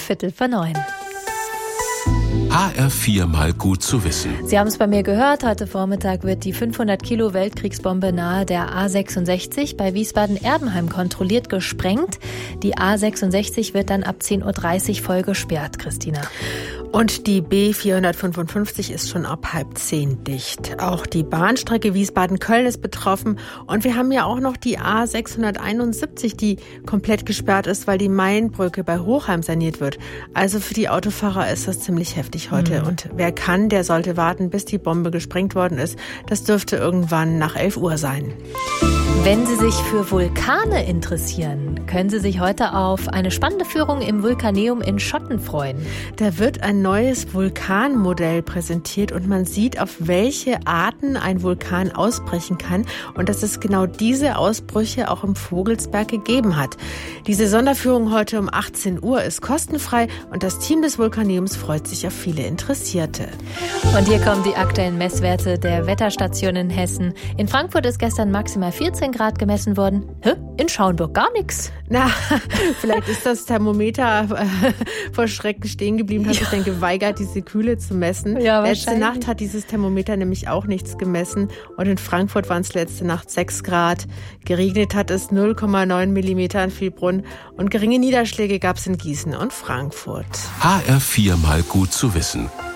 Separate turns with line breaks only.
8:45.
HR4 mal gut zu wissen.
Sie haben es bei mir gehört, heute Vormittag wird die 500-Kilo-Weltkriegsbombe nahe der A66 bei Wiesbaden-Erbenheim kontrolliert gesprengt. Die A66 wird dann ab 10:30 Uhr voll gesperrt, Christina.
Und die B455 ist schon ab 9:30 dicht. Auch die Bahnstrecke Wiesbaden-Köln ist betroffen. Und wir haben ja auch noch die A671, die komplett gesperrt ist, weil die Mainbrücke bei Hochheim saniert wird. Also für die Autofahrer ist das ziemlich heftig heute. Und wer kann, der sollte warten, bis die Bombe gesprengt worden ist. Das dürfte irgendwann nach 11 Uhr sein.
Wenn Sie sich für Vulkane interessieren, können Sie sich heute auf eine spannende Führung im Vulkaneum in Schotten freuen.
Da wird ein neues Vulkanmodell präsentiert und man sieht, auf welche Arten ein Vulkan ausbrechen kann und dass es genau diese Ausbrüche auch im Vogelsberg gegeben hat. Diese Sonderführung heute um 18 Uhr ist kostenfrei und das Team des Vulkaneums freut sich auf viele Interessierte.
Und hier kommen die aktuellen Messwerte der Wetterstation in Hessen. In Frankfurt ist gestern maximal 14 Grad gemessen worden. In Schauenburg gar nichts.
Na, vielleicht ist das Thermometer vor Schrecken stehen geblieben, hat sich dann geweigert, diese Kühle zu messen.
Ja,
letzte Nacht hat dieses Thermometer nämlich auch nichts gemessen. Und in Frankfurt waren es letzte Nacht 6 Grad. Geregnet hat es 0,9 Millimeter in Vielbrunn. Und geringe Niederschläge gab es in Gießen und Frankfurt.
HR4 mal gut zu wissen.